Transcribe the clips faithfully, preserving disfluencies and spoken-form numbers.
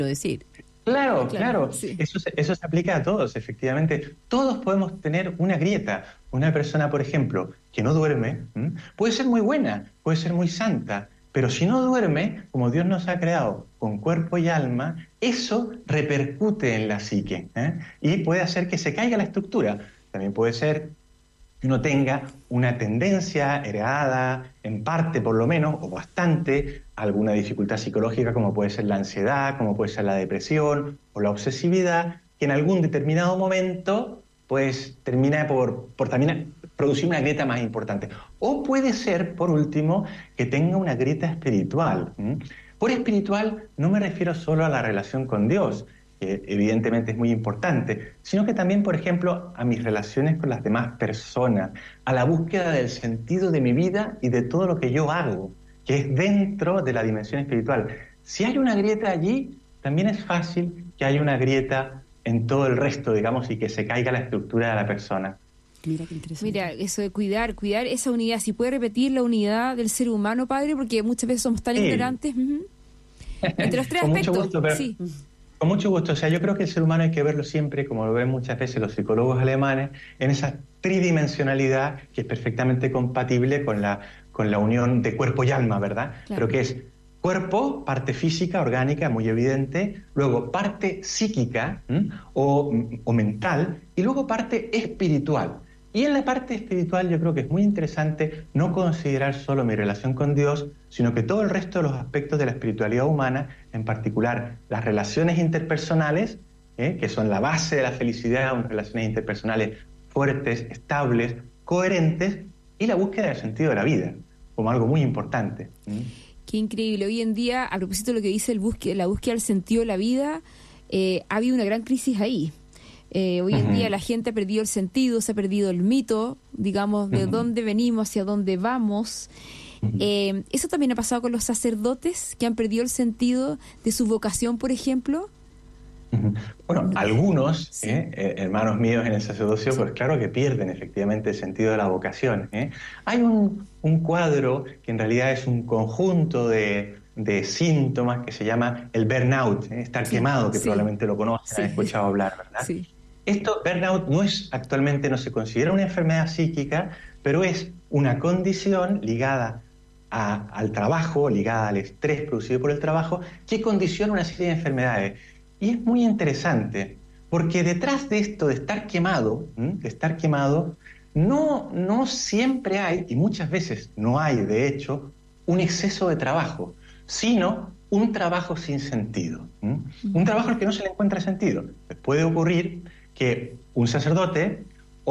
decir. Claro, Claro, claro, sí. eso se, eso se aplica a todos, efectivamente. Todos podemos tener una grieta. Una persona, por ejemplo, que no duerme, ¿m? puede ser muy buena, puede ser muy santa, pero si no duerme, como Dios nos ha creado con cuerpo y alma, eso repercute en la psique, ¿eh? Y puede hacer que se caiga la estructura. También puede ser que uno tenga una tendencia heredada, en parte por lo menos, o bastante, a alguna dificultad psicológica, como puede ser la ansiedad, como puede ser la depresión o la obsesividad, que en algún determinado momento pues termina por, por también producir una grieta más importante. O puede ser, por último, que tenga una grieta espiritual. ¿m? Por espiritual no me refiero solo a la relación con Dios, que evidentemente es muy importante, sino que también, por ejemplo, a mis relaciones con las demás personas, a la búsqueda del sentido de mi vida y de todo lo que yo hago, que es dentro de la dimensión espiritual. Si hay una grieta allí, también es fácil que haya una grieta en todo el resto, digamos, y que se caiga la estructura de la persona. Mira qué interesante. Mira, eso de cuidar, cuidar esa unidad. Si puede repetir la unidad del ser humano, padre, porque muchas veces somos tan Sí. ignorantes. Uh-huh. Entre los tres Con aspectos. mucho gusto, pero... Sí. Con mucho gusto. O sea, yo creo que el ser humano hay que verlo siempre, como lo ven muchas veces los psicólogos alemanes, en esa tridimensionalidad que es perfectamente compatible con la, con la unión de cuerpo y alma, ¿verdad? Claro. Pero que es cuerpo, parte física, orgánica, muy evidente, luego parte psíquica o, o mental, y luego parte espiritual. Y en la parte espiritual yo creo que es muy interesante no considerar solo mi relación con Dios, sino que todo el resto de los aspectos de la espiritualidad humana, en particular las relaciones interpersonales, ¿eh? que son la base de la felicidad, unas relaciones interpersonales fuertes, estables, coherentes, y la búsqueda del sentido de la vida, como algo muy importante. ¿Mm? Qué increíble. Hoy en día, a propósito de lo que dice el busque, la búsqueda del sentido de la vida, eh, ha habido una gran crisis ahí. Eh, hoy en uh-huh. día la gente ha perdido el sentido, se ha perdido el mito, digamos, de uh-huh. dónde venimos, hacia dónde vamos. Uh-huh. Eh, ¿Eso también ha pasado con los sacerdotes que han perdido el sentido de su vocación, por ejemplo? Uh-huh. Bueno, no, algunos, sí. eh, eh, hermanos míos en el sacerdocio, sí. pues claro que pierden efectivamente el sentido de la vocación. ¿eh? Hay un, un cuadro que en realidad es un conjunto de, de síntomas que se llama el burnout, ¿eh? estar sí. quemado, que sí. probablemente lo conocen, sí. han escuchado hablar, ¿verdad? Sí. Esto, burnout, no es actualmente no se considera una enfermedad psíquica, pero es una condición ligada a, al trabajo, ligada al estrés producido por el trabajo, que condiciona una serie de enfermedades. Y es muy interesante, porque detrás de esto de estar quemado, ¿m? de estar quemado, no, no siempre hay, y muchas veces no hay, de hecho, un exceso de trabajo, sino un trabajo sin sentido. ¿m? Uh-huh. Un trabajo al que no se le encuentra sentido. Puede ocurrir que un sacerdote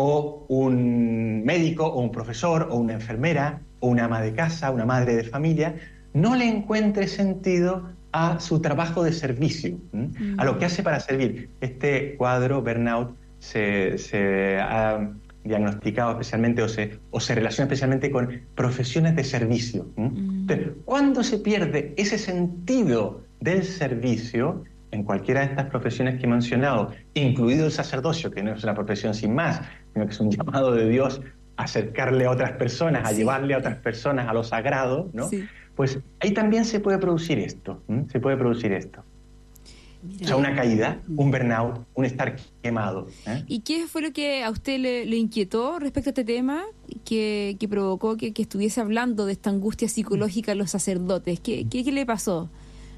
o un médico o un profesor o una enfermera o una ama de casa, una madre de familia, no le encuentre sentido a su trabajo de servicio, ¿m? Mm. a lo que hace para servir. Este cuadro, burnout, se, se ha diagnosticado especialmente o se, o se relaciona especialmente con profesiones de servicio. Mm. Entonces, cuando se pierde ese sentido del servicio, en cualquiera de estas profesiones que he mencionado, incluido el sacerdocio, que no es una profesión sin más, sino que es un llamado de Dios a acercarle a otras personas, a sí. llevarle a otras personas a lo sagrado, ¿no? Sí. Pues ahí también se puede producir esto, ¿m? se puede producir esto. Mira. O sea, una caída, un burnout, un estar quemado. ¿eh? ¿Y qué fue lo que a usted le, le inquietó respecto a este tema que, que provocó que, que estuviese hablando de esta angustia psicológica a los sacerdotes? ¿Qué, qué, qué le pasó?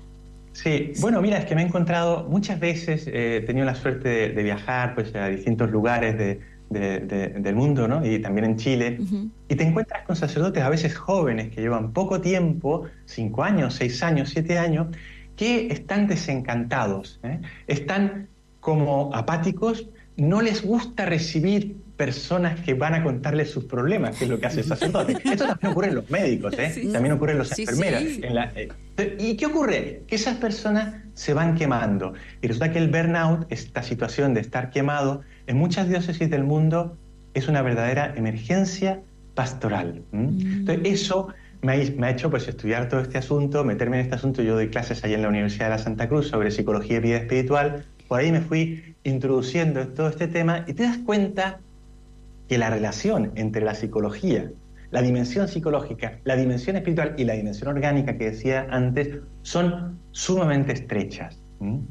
Sí, bueno, mira, es que me he encontrado muchas veces, eh, he tenido la suerte de, de viajar pues, a distintos lugares de, de, de, del mundo, ¿no? Y también en Chile, uh-huh. y te encuentras con sacerdotes a veces jóvenes que llevan poco tiempo, cinco años, seis años, siete años, que están desencantados, ¿eh? están como apáticos, no les gusta recibir personas que van a contarles sus problemas, que es lo que hace el sacerdote. Esto también ocurre en los médicos, ¿eh? Sí, también ocurre en las sí, enfermeras. Sí. En la, eh, ¿Y qué ocurre? Que esas personas se van quemando. Y resulta que el burnout, esta situación de estar quemado, en muchas diócesis del mundo es una verdadera emergencia pastoral. ¿Mm? Mm. Entonces, eso me ha, me ha hecho pues, estudiar todo este asunto, meterme en este asunto. Yo doy clases allí en la Universidad de la Santa Cruz sobre psicología y vida espiritual. Por ahí me fui introduciendo en todo este tema y te das cuenta que la relación entre la psicología, la dimensión psicológica, la dimensión espiritual y la dimensión orgánica que decía antes son sumamente estrechas.